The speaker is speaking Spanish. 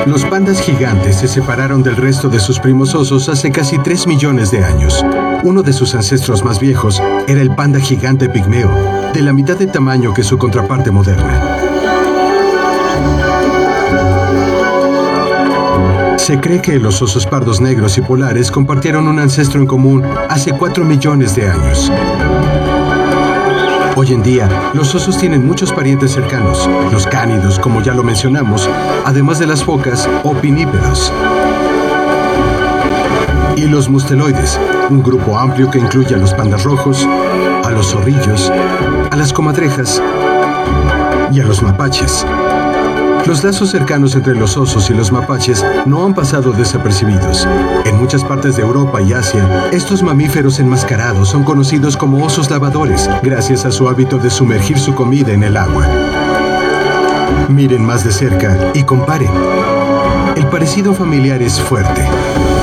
Los pandas gigantes se separaron del resto de sus primos osos hace casi 3 millones de años. Uno de sus ancestros más viejos era el panda gigante pigmeo, de la mitad de tamaño que su contraparte moderna. Se cree que los osos pardos negros y polares compartieron un ancestro en común hace 4 millones de años. Hoy en día, los osos tienen muchos parientes cercanos, los cánidos, como ya lo mencionamos, además de las focas o pinípedos. Y los musteloides, un grupo amplio que incluye a los pandas rojos, a los zorrillos, a las comadrejas y a los mapaches. Los lazos cercanos entre los osos y los mapaches no han pasado desapercibidos. En muchas partes de Europa y Asia, estos mamíferos enmascarados son conocidos como osos lavadores, gracias a su hábito de sumergir su comida en el agua. Miren más de cerca y comparen. El parecido familiar es fuerte.